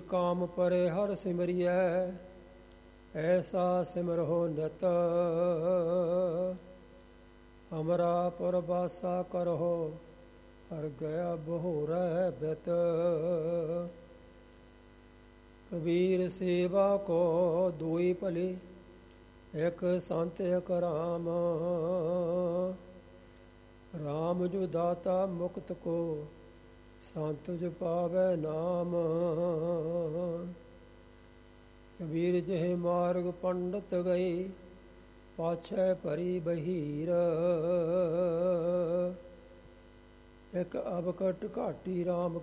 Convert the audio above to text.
ਕਾਮ ਪਰੇ ਹਰ ਸਿਮਰਿਐ, ਐਸਾ ਸਿਮਰਹੁ ਨਿਤ। ਅਮਰਾ ਪੁਰ ਬਾਸਾ ਕਰਹੁ, ਹਰ ਗਿਆ ਬਹੁਰੈ ਬਿਤ। ਕਬੀਰ ਸੇਵਾ ਕੋ ਦੁਈ ਭਲੀ, ਇਕ ਸੰਤ ਇਕ ਰਾਮ। ਰਾਮ ਜੋ ਦਾਤਾ ਮੁਕਤ ਕੋ, ਸੰਤ ਜੋ ਪਾਵੈ ਨਾਮ। ਕਬੀਰ ਜਿਹੇ ਮਾਰਗ ਪੰਡਤ ਗਈ, ਪਾਛੈ ਭਰੀ ਬਹੀਰ। ਇਕ ਅਬਕਟ ਘਾਟੀ ਰਾਮ